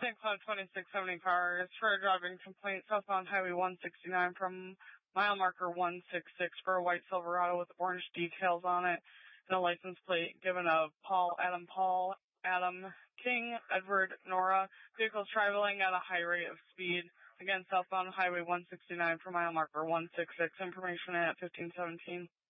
St. Cloud 2670 car is for a driving complaint southbound Highway 169 from mile marker 166 for a white Silverado with orange details on it and a license plate given of Paul, Adam, King, Edward, Nora. Vehicles traveling at a high rate of speed. Again, southbound Highway 169 for mile marker 166. Information at 1517.